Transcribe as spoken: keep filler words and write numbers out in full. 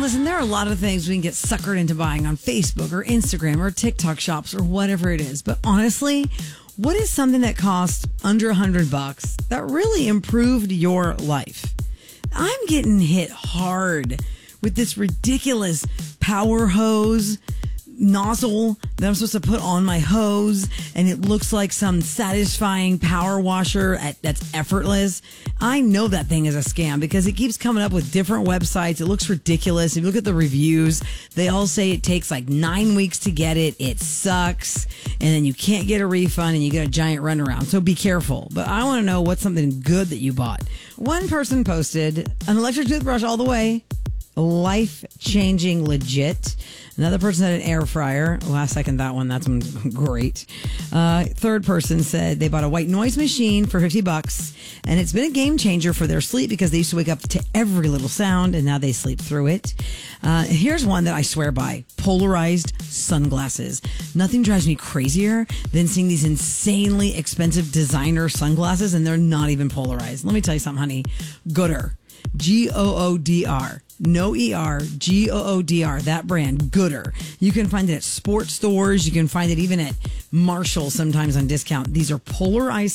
Listen, there are a lot of things we can get suckered into buying on Facebook or Instagram or TikTok shops or whatever it is. But honestly, what is something that cost under a hundred bucks that really improved your life? I'm getting hit hard with this ridiculous power hose nozzle that I'm supposed to put on my hose, and it looks like some satisfying power washer at, that's effortless. I know that thing is a scam because it keeps coming up with different websites. It looks ridiculous. If you look at the reviews, they all say it takes like nine weeks to get it. It sucks, and then you can't get a refund, and you get a giant runaround. So be careful. But I want to know what's something good that you bought. One person posted an electric toothbrush all the way. Life-changing legit. Another person had an air fryer. Oh, I second that one. That's great. Uh, third person said they bought a white noise machine for fifty bucks, and it's been a game changer for their sleep because they used to wake up to every little sound, and now they sleep through it. Uh, here's one that I swear by. Polarized sunglasses. Nothing drives me crazier than seeing these insanely expensive designer sunglasses, and they're not even polarized. Let me tell you something, honey. Goodr. G O O D R. No E R, G O O D R, that brand, Goodr. You can find it at sports stores. You can find it even at Marshall sometimes on discount. These are polarized